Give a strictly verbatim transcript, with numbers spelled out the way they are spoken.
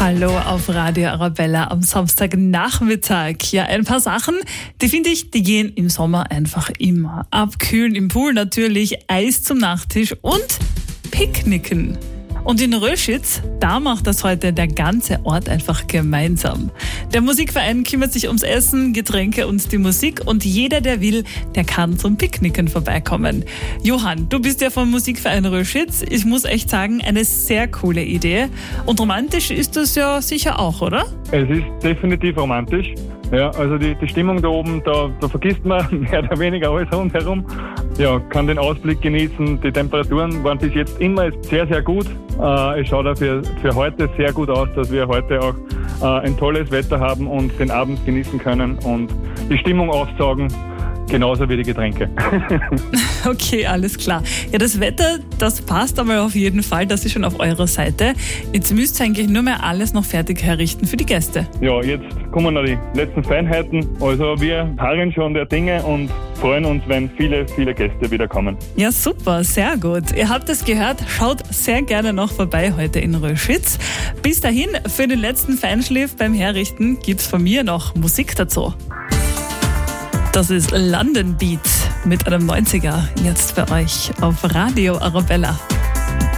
Hallo auf Radio Arabella am Samstagnachmittag. Ja, ein paar Sachen, die finde ich, die gehen im Sommer einfach immer. Abkühlen im Pool natürlich, Eis zum Nachtisch und Picknicken. Und in Röschitz, da macht das heute der ganze Ort einfach gemeinsam. Der Musikverein kümmert sich ums Essen, Getränke und die Musik und jeder, der will, der kann zum Picknicken vorbeikommen. Johann, du bist ja vom Musikverein Röschitz. Ich muss echt sagen, eine sehr coole Idee. Und romantisch ist das ja sicher auch, oder? Es ist definitiv romantisch. Ja, also die, die Stimmung da oben, da, da vergisst man mehr oder weniger alles rundherum. Ja, kann den Ausblick genießen. Die Temperaturen waren bis jetzt immer sehr, sehr gut. Äh, es schaut auch für, für heute sehr gut aus, dass wir heute auch äh, ein tolles Wetter haben und den Abend genießen können und die Stimmung aufsaugen. Genauso wie die Getränke. Okay, alles klar. Ja, das Wetter, das passt aber auf jeden Fall. Das ist schon auf eurer Seite. Jetzt müsst ihr eigentlich nur mehr alles noch fertig herrichten für die Gäste. Ja, jetzt kommen noch die letzten Feinheiten. Also wir harren schon der Dinge und freuen uns, wenn viele, viele Gäste wieder kommen. Ja, super, sehr gut. Ihr habt es gehört, schaut sehr gerne noch vorbei heute in Röschitz. Bis dahin, für den letzten Feinschliff beim Herrichten gibt's von mir noch Musik dazu. Das ist London Beat mit einem neunziger, jetzt für euch auf Radio Arabella.